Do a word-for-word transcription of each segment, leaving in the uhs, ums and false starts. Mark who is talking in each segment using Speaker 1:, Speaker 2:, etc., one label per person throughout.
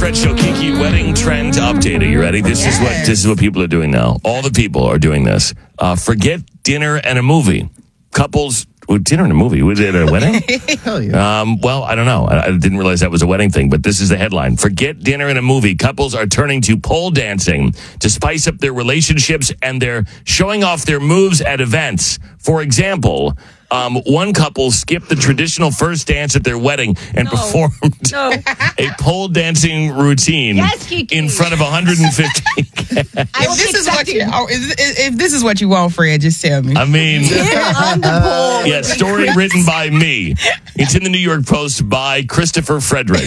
Speaker 1: Fred Show, Kiki, wedding trend update. Are you ready? This yes. is what this is what people are doing now. All the people are doing this. Uh, forget dinner and a movie. Couples with dinner and a movie. Was it a wedding?
Speaker 2: Hell yeah.
Speaker 1: Um, well, I don't know. I, I didn't realize that was a wedding thing, but this is the headline. Forget dinner and a movie. Couples are turning to pole dancing to spice up their relationships, and they're showing off their moves at events. For example, Um, one couple skipped the traditional first dance at their wedding and
Speaker 3: no.
Speaker 1: performed
Speaker 3: no.
Speaker 1: a pole dancing routine
Speaker 3: yes, Kiki.
Speaker 1: in front of one hundred fifty guests.
Speaker 4: If this is what you, oh, if, if this is what you want, Fred, just tell me.
Speaker 1: I mean,
Speaker 3: on the pole.
Speaker 1: Yeah, story written by me. It's in the New York Post by Christopher Frederick.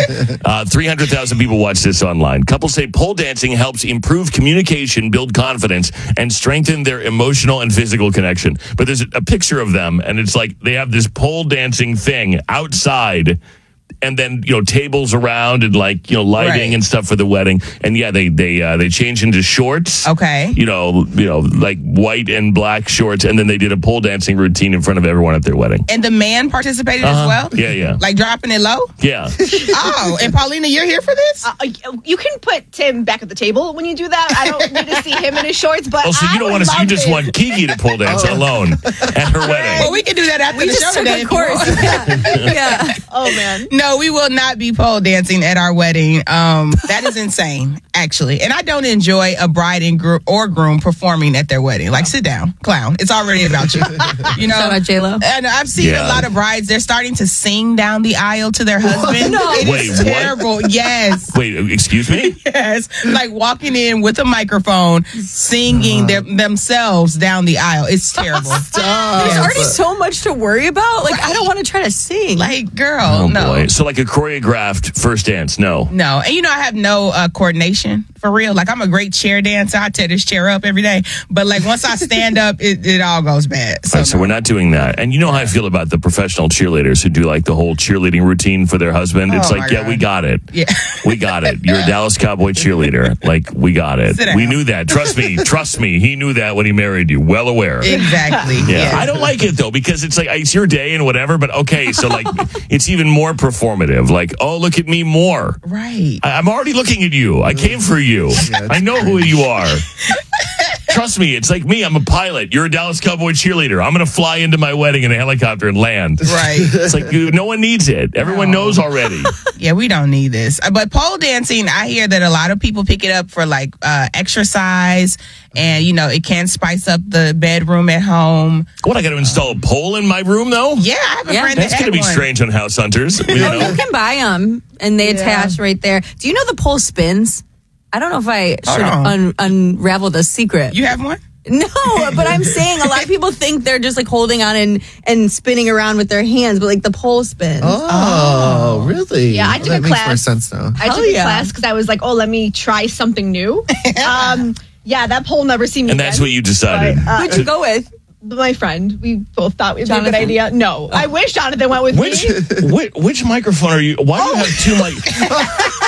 Speaker 1: Uh, three hundred thousand people watch this online. Couples say pole dancing helps improve communication, build confidence, and strengthen their emotional and physical connection. But there's a picture of them, and it's like they have this pole dancing thing outside, and then, you know, tables around and, like, you know, lighting
Speaker 4: right.
Speaker 1: and stuff for the wedding. And yeah, they they uh, they change into shorts.
Speaker 4: Okay.
Speaker 1: You know, you know, like white and black shorts, and then they did a pole dancing routine in front of everyone at their wedding.
Speaker 4: And the man participated
Speaker 1: uh-huh.
Speaker 4: as well?
Speaker 1: Yeah, yeah.
Speaker 4: Like dropping it low?
Speaker 1: Yeah.
Speaker 4: Oh, and Paulina, you're here for this?
Speaker 3: Uh, you can put Tim back at the table when you do that. I don't need to see him in his shorts, but
Speaker 1: oh, so
Speaker 3: I
Speaker 1: you don't want to see, you just
Speaker 3: it.
Speaker 1: want Kiki to pole dance oh. alone at her wedding.
Speaker 4: Well, we can do that after
Speaker 3: we
Speaker 4: the
Speaker 3: just
Speaker 4: show
Speaker 3: took
Speaker 4: today.
Speaker 3: a course. Yeah. yeah. Oh, man.
Speaker 4: No, we will not be pole dancing at our wedding. Um, that is insane, actually. And I don't enjoy a bride and gro- or groom performing at their wedding. Like, sit down, clown. It's already about you. You know,
Speaker 3: about J-Lo.
Speaker 4: And I've seen
Speaker 1: Yeah.
Speaker 4: a lot of brides. They're starting to sing down the aisle to their husband.
Speaker 3: No.
Speaker 4: It
Speaker 1: Wait,
Speaker 4: is
Speaker 1: what?
Speaker 4: terrible. Yes.
Speaker 1: Wait, excuse me?
Speaker 4: Yes, like walking in with a microphone, singing their, themselves down the aisle. It's terrible.
Speaker 2: Stop.
Speaker 3: There's
Speaker 4: Yes.
Speaker 3: already so much to worry about. Like, I don't want to try to sing.
Speaker 4: Like, girl,
Speaker 1: Oh,
Speaker 4: no.
Speaker 1: boy. So like a choreographed first dance, no.
Speaker 4: No. And you know, I have no uh, coordination for real. Like, I'm a great chair dancer. I tear this chair up every day. But like, once I stand up, it, it all goes bad. So,
Speaker 1: All right, so
Speaker 4: no.
Speaker 1: we're not doing that. And you know how I feel about the professional cheerleaders who do like the whole cheerleading routine for their husband. It's
Speaker 4: Oh,
Speaker 1: like,
Speaker 4: my
Speaker 1: yeah,
Speaker 4: God.
Speaker 1: we got it.
Speaker 4: Yeah.
Speaker 1: We got it. You're a Dallas Cowboy cheerleader. Like, we got it.
Speaker 4: Sit down.
Speaker 1: We knew that. Trust me. Trust me. He knew that when he married you. Well aware.
Speaker 4: Exactly.
Speaker 1: Yeah.
Speaker 4: Yeah.
Speaker 1: I don't like it though, because it's like, it's your day and whatever, but okay, so like, it's even more performative. Like, oh, look at me more.
Speaker 4: Right.
Speaker 1: I- I'm already looking at you. I came for you. I know who you are. Trust me, it's like me. I'm a pilot. You're a Dallas Cowboy cheerleader. I'm going to fly into my wedding in a helicopter and land.
Speaker 4: Right.
Speaker 1: It's like, you, no one needs it. Everyone
Speaker 4: No.
Speaker 1: knows already.
Speaker 4: Yeah, we don't need this. Uh, But pole dancing, I hear that a lot of people pick it up for like uh, exercise, and you know, it can spice up the bedroom at home.
Speaker 1: What, I got to install a pole in my room, though?
Speaker 4: Yeah, I have a
Speaker 3: Yeah.
Speaker 4: friend
Speaker 1: That's
Speaker 4: that
Speaker 1: going to
Speaker 4: had
Speaker 1: be
Speaker 4: one.
Speaker 1: strange on House Hunters. You
Speaker 3: Oh,
Speaker 1: know?
Speaker 3: you can buy them, and they
Speaker 4: Yeah.
Speaker 3: attach right there. Do you know the pole spins? I don't know if I should
Speaker 4: Hold on.
Speaker 3: un- unravel the secret.
Speaker 4: You have one?
Speaker 3: No, but I'm saying a lot of people think they're just like holding on and, and spinning around with their hands, but like the pole spins.
Speaker 2: Oh, really?
Speaker 5: Yeah, I
Speaker 2: Well,
Speaker 5: took
Speaker 2: that
Speaker 5: a
Speaker 2: makes more
Speaker 5: class.
Speaker 2: sense now.
Speaker 5: I
Speaker 3: Hell
Speaker 5: took
Speaker 3: yeah.
Speaker 5: a class because I was like, oh, let me try something new. um, yeah, that pole never seen me
Speaker 1: And that's
Speaker 5: again.
Speaker 1: what you decided.
Speaker 5: But, uh,
Speaker 3: Who'd you go with?
Speaker 5: my friend. We both thought it was a good
Speaker 3: Jonathan?
Speaker 5: idea. No, I wish Jonathan went with
Speaker 1: Which,
Speaker 5: me.
Speaker 1: which which microphone are you? Why do you have two mic?